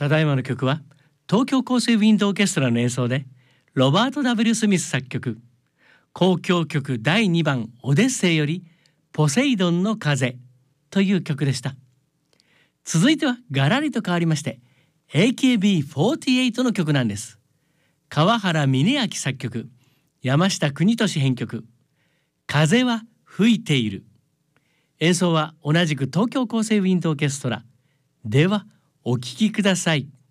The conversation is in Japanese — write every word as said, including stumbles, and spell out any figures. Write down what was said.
ただいまの曲は東京高生ウィンドオーケストラの演奏でロバート・ W ・スミス作曲、交響曲だいにばんオデッセイよりポセイドンの風という曲でした。続いてはガラリと変わりまして エーケービーフォーティーエイト の曲なんです。川原峰明作曲、山下邦俊編曲、風は吹いている。演奏は同じく東京高生ウィンドオーケストラ。ではお聴きください。